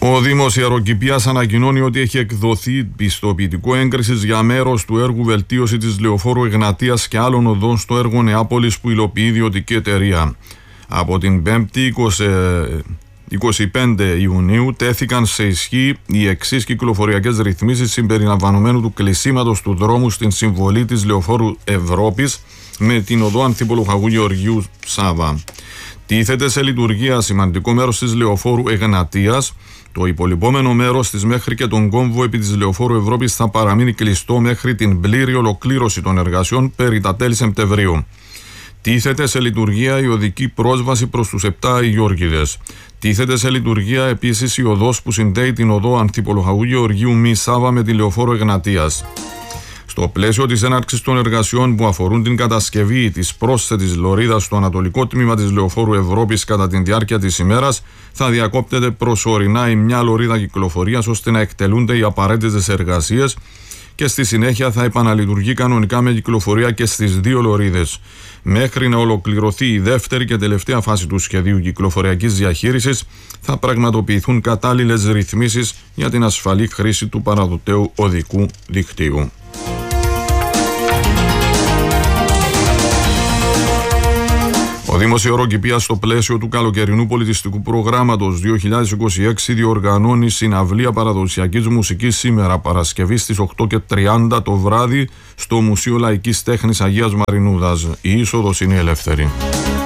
Ο Δήμος Ιεροκηπείας ανακοινώνει ότι έχει εκδοθεί πιστοποιητικό έγκρισης για μέρος του έργου βελτίωση της λεωφόρου Εγνατίας και άλλων οδών στο έργο Νεάπολης που υλοποιεί ιδιωτική εταιρεία. Από την 5η 25 Ιουνίου τέθηκαν σε ισχύ οι εξής κυκλοφοριακές ρυθμίσεις συμπεριλαμβανομένου του κλεισίματος του δρόμου στην συμβολή της λεωφόρου Ευρώπης με την οδό Ανθίπολου Γεωργίου Σάβα. Τίθεται σε λειτουργία σημαντικό μέρος της λεωφόρου Εγνατίας. Το υπολοιπόμενο μέρος της μέχρι και τον κόμβο επί της λεωφόρου Ευρώπης θα παραμείνει κλειστό μέχρι την πλήρη ολοκλήρωση των εργασιών περί τα τέλη Σεπτεμβρίου. Τίθεται σε λειτουργία η οδική πρόσβαση προς τους 7 Αγιώργηδες. Τίθεται σε λειτουργία επίσης η οδός που συνδέει την οδό Ανθίπολου Γεωργίου Μη Σάβα με τη λεωφόρο Εγνατίας. Στο πλαίσιο της έναρξης των εργασιών που αφορούν την κατασκευή της πρόσθετης λωρίδας στο ανατολικό τμήμα της λεωφόρου Ευρώπης κατά τη διάρκεια της ημέρας, θα διακόπτεται προσωρινά η μια λωρίδα κυκλοφορίας ώστε να εκτελούνται οι απαραίτητες εργασίες και στη συνέχεια θα επαναλειτουργεί κανονικά με κυκλοφορία και στις δύο λωρίδες. Μέχρι να ολοκληρωθεί η δεύτερη και τελευταία φάση του σχεδίου κυκλοφοριακής διαχείρισης, θα πραγματοποιηθούν κατάλληλες ρυθμίσεις για την ασφαλή χρήση του παραδοτέου οδικού δικτύου. Ο Δήμος Ιεροκηπείας στο πλαίσιο του καλοκαιρινού πολιτιστικού προγράμματος 2026 διοργανώνει συναυλία παραδοσιακής μουσικής σήμερα Παρασκευή στις 8:30 το βράδυ στο Μουσείο Λαϊκής Τέχνης Αγίας Μαρινούδας. Η είσοδος είναι ελεύθερη.